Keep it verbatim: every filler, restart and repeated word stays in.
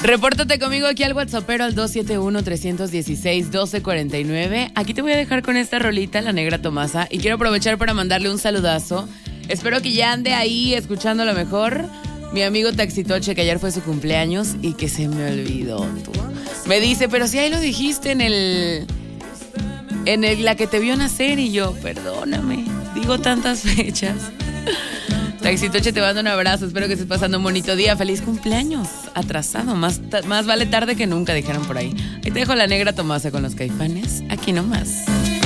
Repórtate conmigo aquí al WhatsAppero al dos siete uno, tres uno seis, uno dos cuatro nueve. Aquí te voy a dejar con esta rolita, La Negra Tomasa. Y quiero aprovechar para mandarle un saludazo. Espero que ya ande ahí escuchando lo mejor. Mi amigo Taxitoche, que ayer fue su cumpleaños y que se me olvidó. Tú. Me dice, pero si ahí lo dijiste en el... En el, la que te vio nacer. Y yo, perdóname, digo tantas fechas. Taxitoche, te mando un abrazo. Espero que estés pasando un bonito día. Feliz cumpleaños. Atrasado. Más, más vale tarde que nunca, dijeron por ahí. Ahí te dejo La Negra Tomasa con los Caifanes. Aquí nomás.